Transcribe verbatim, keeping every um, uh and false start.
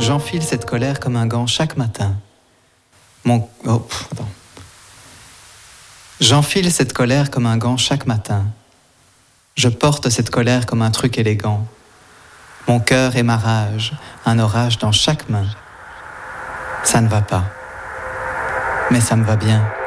J'enfile cette colère comme un gant chaque matin. Mon... Oh, pff, attends. J'enfile cette colère comme un gant chaque matin. Je porte cette colère comme un truc élégant. Mon cœur est ma rage, un orage dans chaque main. Ça ne va pas, mais ça me va bien.